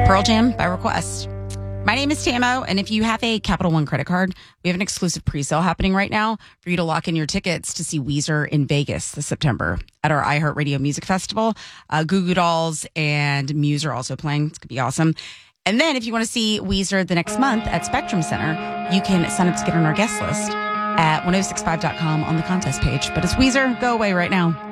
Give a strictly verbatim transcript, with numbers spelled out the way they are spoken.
Pearl Jam by request. My name is Tamo, and if you have a Capital One credit card, we have an exclusive pre-sale happening right now for you to lock in your tickets to see Weezer in Vegas this September at our iHeartRadio Music Festival. Uh, Goo Goo Dolls and Muse are also playing. It's going to be awesome. And then if you want to see Weezer the next month at Spectrum Center, you can sign up to get on our guest list at ten sixty-five dot com on the contest page. But it's Weezer. Go away right now.